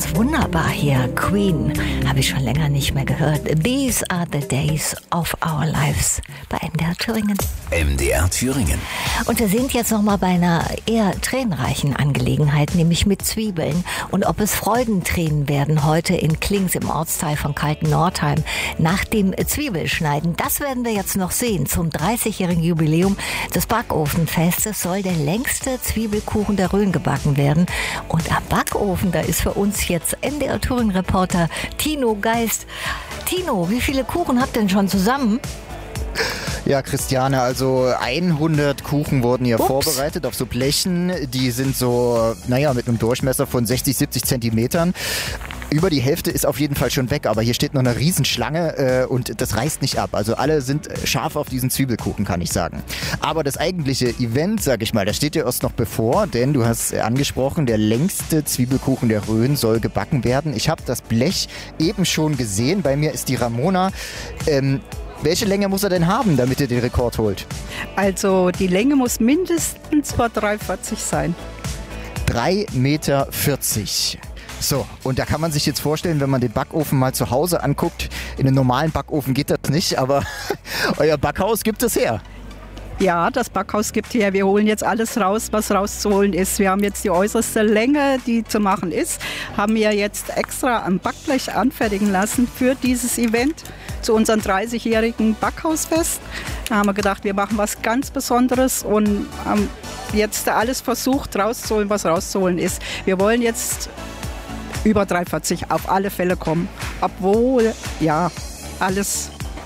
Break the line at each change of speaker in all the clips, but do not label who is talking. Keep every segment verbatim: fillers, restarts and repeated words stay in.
ganz wunderbar hier. Queen habe ich schon länger nicht mehr gehört. These are the days of our lives bei M D R Thüringen.
M D R Thüringen.
Und wir sind jetzt noch mal bei einer eher tränenreichen Angelegenheit, nämlich mit Zwiebeln. Und ob es Freudentränen werden heute in Klings im Ortsteil von Kalten-Nordheim nach dem Zwiebelschneiden, das werden wir jetzt noch sehen. Zum dreißigjährigen Jubiläum des Backofenfestes soll der längste Zwiebelkuchen der Rhön gebacken werden. Und am Backofen, da ist für uns jetzt M D R Thüringen-Reporter Tino Geist. Tino, wie viele Kuchen habt ihr denn schon zusammen?
Ja, Christiane, also hundert Kuchen wurden hier
Ups.
vorbereitet auf so Blechen. Die sind so, naja, mit einem Durchmesser von sechzig, siebzig Zentimetern. Über die Hälfte ist auf jeden Fall schon weg, aber hier steht noch eine Riesenschlange äh, und das reißt nicht ab. Also alle sind scharf auf diesen Zwiebelkuchen, kann ich sagen. Aber das eigentliche Event, sag ich mal, das steht dir erst noch bevor, denn du hast angesprochen, der längste Zwiebelkuchen der Rhön soll gebacken werden. Ich habe das Blech eben schon gesehen. Bei mir ist die Ramona. Ähm, Welche Länge muss er denn haben, damit er den Rekord holt?
Also die Länge muss mindestens bei drei Meter vierzig sein.
drei Meter vierzig. So, und da kann man sich jetzt vorstellen, wenn man den Backofen mal zu Hause anguckt, in einem normalen Backofen geht das nicht, aber euer Backhaus gibt es her.
Ja, das Backhaus gibt her. Wir holen jetzt alles raus, was rauszuholen ist. Wir haben jetzt die äußerste Länge, die zu machen ist. Haben wir jetzt extra am Backblech anfertigen lassen für dieses Event zu unserem dreißigjährigen Backhausfest. Da haben wir gedacht, wir machen was ganz Besonderes und haben jetzt alles versucht rauszuholen, was rauszuholen ist. Wir wollen jetzt über drei Meter vierzig auf alle Fälle kommen. Obwohl, ja, alles...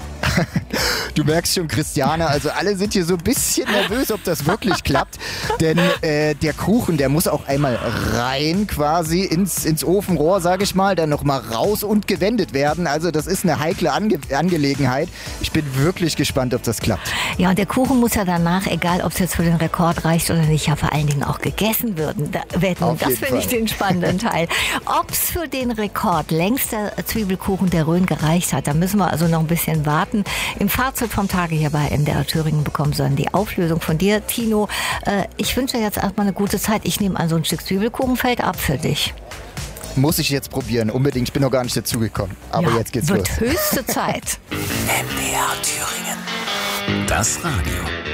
Du merkst schon, Christiane, also alle sind hier so ein bisschen nervös, ob das wirklich klappt. Denn äh, der Kuchen, der muss auch einmal rein quasi ins, ins Ofenrohr, sage ich mal, dann nochmal raus und gewendet werden. Also das ist eine heikle Ange- Angelegenheit. Ich bin wirklich gespannt, ob das klappt.
Ja, und der Kuchen muss ja danach, egal ob es jetzt für den Rekord reicht oder nicht, ja vor allen Dingen auch gegessen werden. Da, werden.
Auf
Das
jeden
finde ich
Fall.
den spannenden Teil. Ob es für den Rekord längster Zwiebelkuchen der Rhön gereicht hat, da müssen wir also noch ein bisschen warten. Im Fazit vom Tage hier bei M D R Thüringen bekommen Sie dann die Auflösung von dir, Tino. Äh, ich wünsche dir jetzt erstmal eine gute Zeit. Ich nehme an, so ein Stück Zwiebelkuchen fällt ab für dich.
Muss ich jetzt probieren, unbedingt. Ich bin noch gar nicht dazugekommen. Aber
Ja,
jetzt geht's
wird
los.
höchste Zeit.
M D R Thüringen. Das Radio.